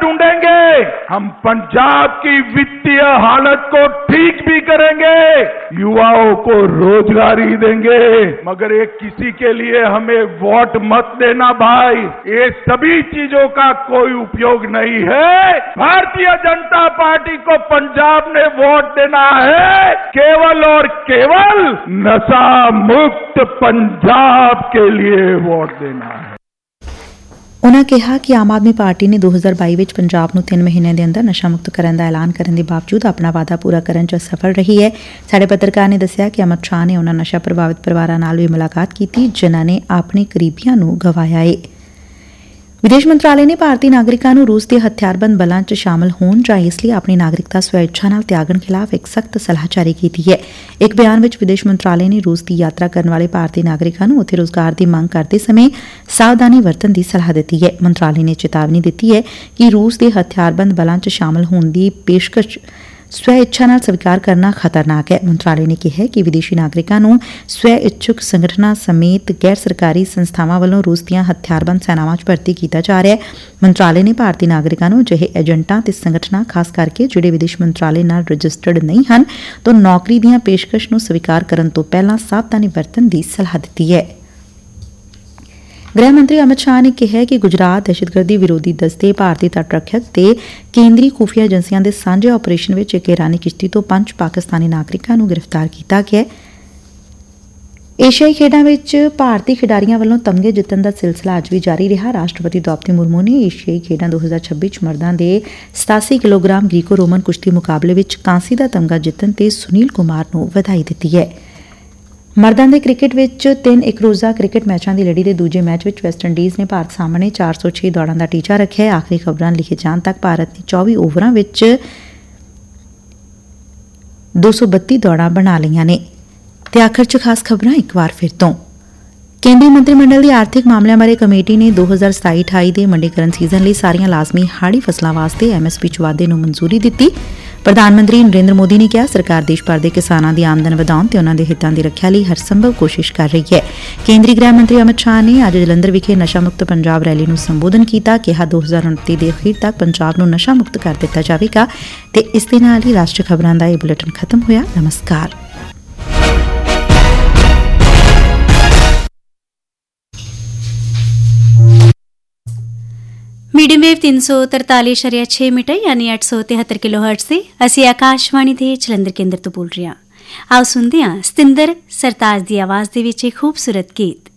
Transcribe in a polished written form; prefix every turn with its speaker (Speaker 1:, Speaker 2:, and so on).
Speaker 1: ढूंढेंगे, हम पंजाब की वित्तीय हालत को ठीक भी करेंगे, युवाओं को रोजगारी देंगे। मगर ये किसी के लिए हमें वोट मत देना भाई, ये सभी चीजों का कोई उपयोग नहीं है। भारतीय जनता पार्टी को पंजाब में वोट देना है केवल और केवल नशा मुक्त पंजाब के लिए वोट देना है।
Speaker 2: ਉਨ੍ਹਾਂ ਕਿਹਾ ਕਿ ਆਮ ਆਦਮੀ ਪਾਰਟੀ ਨੇ 2022 ਵਿੱਚ ਪੰਜਾਬ ਨੂੰ 3 ਮਹੀਨਿਆਂ ਦੇ ਅੰਦਰ ਨਸ਼ਾ ਮੁਕਤ ਕਰਨ ਦਾ ਐਲਾਨ ਕਰਨ ਦੇ ਬਾਵਜੂਦ ਆਪਣਾ ਵਾਅਦਾ ਪੂਰਾ ਕਰਨ 'ਚ ਅਸਫਲ ਰਹੀ ਹੈ। ਸਾਡੇ ਪੱਤਰਕਾਰ ਨੇ ਦੱਸਿਆ ਕਿ ਅਮਿਤ ਸ਼ਾਹ ਨੇ ਉਨ੍ਹਾਂ ਨਸ਼ਾ ਪ੍ਰਭਾਵਿਤ ਪਰਿਵਾਰਾਂ ਨਾਲ ਵੀ ਮੁਲਾਕਾਤ ਕੀਤੀ ਜਿਨ੍ਹਾਂ ਨੇ ਆਪਣੇ ਕਰੀਬੀਆਂ ਨੂੰ ਗਵਾਇਆ ਏ। ਵਿਦੇਸ਼ ਮੰਤਰਾਲੇ ਨੇ ਭਾਰਤੀ ਨਾਗਰਿਕਾਂ ਨੂੰ ਰੂਸ ਦੇ ਹਥਿਆਰਬੰਦ ਬਲਾਂ 'ਚ ਸ਼ਾਮਲ ਹੋਣ ਜਾਂ ਇਸ ਲਈ ਆਪਣੀ ਨਾਗਰਿਕਤਾ ਸਵੈ ਇੱਛਾ ਨਾਲ ਤਿਆਗਣ ਖਿਲਾਫ ਇੱਕ ਸਖਤ ਸਲਾਹ ਜਾਰੀ ਕੀਤੀ ਹੈ। ਇੱਕ ਬਿਆਨ ਵਿੱਚ ਵਿਦੇਸ਼ ਮੰਤਰਾਲੇ ਨੇ ਰੂਸ ਦੀ ਯਾਤਰਾ ਕਰਨ ਵਾਲੇ ਭਾਰਤੀ ਨਾਗਰਿਕਾਂ ਨੂੰ ਉੱਥੇ ਰੁਜ਼ਗਾਰ ਦੀ ਮੰਗ ਕਰਦੇ ਸਮੇਂ ਸਾਵਧਾਨੀ ਵਰਤਣ ਦੀ ਸਲਾਹ ਦਿੱਤੀ ਹੈ। ਮੰਤਰਾਲੇ ਨੇ ਚੇਤਾਵਨੀ ਦਿੱਤੀ ਹੈ ਕਿ ਰੂਸ ਦੇ ਹਥਿਆਰਬੰਦ ਬਲਾਂ 'ਚ ਸ਼ਾਮਲ ਹੋਣ ਦੀ ਪੇਸ਼ਕਸ਼ ਸਵੈ ਇੱਛਾ ਨਾਲ ਸਵੀਕਾਰ ਕਰਨਾ ਖਤਰਨਾਕ ਹੈ। ਮੰਤਰਾਲੇ ਨੇ ਕਿਹਾ ਕਿ ਵਿਦੇਸ਼ੀ ਨਾਗਰਿਕਾਂ ਨੂੰ ਸਵੈ ਇੱਛੁਕ ਸੰਗਠਨਾਂ ਸਮੇਤ ਗੈਰ ਸਰਕਾਰੀ ਸੰਸਥਾਵਾਂ ਵੱਲੋਂ ਰੂਸ ਦੀਆਂ ਹਥਿਆਰਬੰਦ ਸੈਨਾਵਾਂ 'ਚ ਭਰਤੀ ਕੀਤਾ ਜਾ ਰਿਹਾ ਹੈ। ਮੰਤਰਾਲੇ ਨੇ ਭਾਰਤੀ ਨਾਗਰਿਕਾਂ ਨੂੰ ਅਜਿਹੇ ਏਜੰਟਾਂ ਤੇ ਸੰਗਠਨਾਂ ਖਾਸ ਕਰਕੇ ਜਿਹੜੇ ਵਿਦੇਸ਼ ਮੰਤਰਾਲੇ ਨਾਲ ਰਜਿਸਟਰਡ ਨਹੀਂ ਹਨ ਤੋਂ ਨੌਕਰੀ ਦੀਆਂ ਪੇਸ਼ਕਸ਼ ਨੂੰ ਸਵੀਕਾਰ ਕਰਨ ਤੋਂ ਪਹਿਲਾਂ ਸਾਵਧਾਨੀ ਵਰਤਣ ਦੀ ਸਲਾਹ ਦਿੱਤੀ ਹੈ। ਗ੍ਰਹਿ ਮੰਤਰੀ ਅਮਿਤ ਸ਼ਾਹ ਨੇ ਕਿਹਾ ਕਿ ਗੁਜਰਾਤ ਦਹਿਸ਼ਤਗਰਦੀ ਵਿਰੋਧੀ ਦਸਤੇ, ਭਾਰਤੀ ਤੱਟ ਰੱਖਿਅਕ ਤੇ ਕੇਂਦਰੀ ਖੁਫੀਆ ਏਜੰਸੀਆਂ ਦੇ ਸਾਂਝੇ ਆਪਰੇਸ਼ਨ ਵਿੱਚ ਇੱਕ ਇਰਾਨੀ ਕਿਸ਼ਤੀ ਤੋਂ 5 ਪਾਕਿਸਤਾਨੀ ਨਾਗਰਿਕਾਂ ਨੂੰ ਗ੍ਰਿਫਤਾਰ ਕੀਤਾ ਗਿਆ। ਏਸ਼ੀਆਈ ਖੇਡਾਂ ਵਿੱਚ ਭਾਰਤੀ ਖਿਡਾਰੀਆਂ ਵੱਲੋਂ ਤਮਗੇ ਜਿੱਤਣ ਦਾ ਸਿਲਸਿਲਾ ਅੱਜ ਵੀ ਜਾਰੀ ਰਿਹਾ। ਰਾਸ਼ਟਰਪਤੀ ਦ੍ਰੌਪਦੀ ਮੁਰਮੂ ਨੇ ਏਸ਼ੀਆਈ ਖੇਡਾਂ 2026 ਚ ਮਰਦਾਂ ਦੇ 87 ਕਿਲੋਗ੍ਰਾਮ ਗ੍ਰੀਕੋ ਰੋਮਨ ਕੁਸ਼ਤੀ ਮੁਕਾਬਲੇ ਵਿੱਚ ਕਾਂਸੀ ਦਾ ਤਮਗਾ ਜਿੱਤਣ ਤੇ ਸੁਨੀਲ ਕੁਮਾਰ ਨੂੰ ਵਧਾਈ ਦਿੱਤੀ ਹੈ। ਮਰਦਾਂ ਦੇ ਕ੍ਰਿਕਟ ਵਿੱਚ 3 ਇੱਕ ਰੋਜ਼ਾ ਕ੍ਰਿਕਟ ਮੈਚਾਂ ਦੀ ਲੜੀ ਦੇ ਦੂਜੇ ਮੈਚ ਵਿੱਚ ਵੈਸਟਇੰਡੀਜ਼ ਨੇ ਭਾਰਤ ਸਾਹਮਣੇ 406 ਦੌੜਾਂ ਦਾ ਟੀਚਾ ਰੱਖਿਆ। ਆਖਰੀ ਖਬਰਾਂ ਲਿਖੇ ਜਾਣ ਤੱਕ ਭਾਰਤ ਨੇ 24 ਓਵਰਾਂ ਵਿੱਚ 232 ਦੌੜਾਂ ਬਣਾ ਲਈਆਂ ਨੇ। ਤੇ ਆਖਰ 'ਚ ਖਾਸ ਖਬਰਾਂ ਇੱਕ ਵਾਰ ਫਿਰ ਤੋਂ। ਕੇਂਦਰੀ ਮੰਤਰੀ ਮੰਡਲ ਦੀ ਆਰਥਿਕ ਮਾਮਲਿਆਂ ਬਾਰੇ ਕਮੇਟੀ ਨੇ 2027-28 ਦੇ ਮੰਡੀਕਰਨ ਸੀਜ਼ਨ ਲਈ ਸਾਰੀਆਂ ਲਾਜ਼ਮੀ ਹਾੜੀ ਫਸਲਾਂ ਵਾਸਤੇ MSP 'ਚ ਵਾਧੇ ਨੂੰ ਮਨਜ਼ੂਰੀ ਦਿੱਤੀ। ਪ੍ਰਧਾਨ ਮੰਤਰੀ ਨਰਿੰਦਰ ਮੋਦੀ ਨੇ ਕਿਹਾ ਸਰਕਾਰ ਦੇਸ਼ ਭਰ ਦੇ ਕਿਸਾਨਾਂ ਦੀ ਆਮਦਨ ਵਧਾਉਣ ਤੇ ਉਨ੍ਹਾਂ ਦੇ ਹਿੱਤਾਂ ਦੀ ਰੱਖਿਆ ਲਈ ਹਰ ਸੰਭਵ ਕੋਸ਼ਿਸ਼ ਕਰ ਰਹੀ ਹੈ। ਕੇਂਦਰੀ ਗ੍ਰਹਿ ਮੰਤਰੀ ਅਮਿਤ ਸ਼ਾਹ ਨੇ ਅੱਜ ਜਲੰਧਰ ਵਿਖੇ ਨਸ਼ਾ ਮੁਕਤ ਪੰਜਾਬ ਰੈਲੀ ਨੂੰ ਸੰਬੋਧਨ ਕੀਤਾ। ਕਿਹਾ 2029 ਦੇ ਅਖੀਰ ਤੱਕ ਪੰਜਾਬ ਨੂੰ ਨਸ਼ਾ ਮੁਕਤ ਕਰ ਦਿੱਤਾ ਜਾਵੇਗਾ। ਤੇ ਇਸ ਦੇ ਨਾਲ ਹੀ ਰਾਸ਼ਟਰੀ ਖਬਰਾਂ ਦਾ ਇਹ ਬੁਲੇਟਿਨ ਖਤਮ ਹੋਇਆ। ਨਮਸਕਾਰ।
Speaker 3: ਮੀਡੀਅਮ ਵੇਵ 343.6 ਮੀਟਰ ਯਾਨੀ 873 ਕਿਲੋਹਰਟਜ਼ ਤੇ ਅਸੀਂ ਆਕਾਸ਼ਵਾਣੀ ਦੇ ਜਲੰਧਰ ਕੇਂਦਰ ਤੋਂ ਬੋਲ ਰਹੇ ਹਾਂ। ਆਓ ਸੁਣਦੇ ਹਾਂ ਸਤਿੰਦਰ ਸਰਤਾਜ ਦੀ ਆਵਾਜ਼ ਦੇ ਵਿੱਚ ਇੱਕ ਖੂਬਸੂਰਤ ਗੀਤ।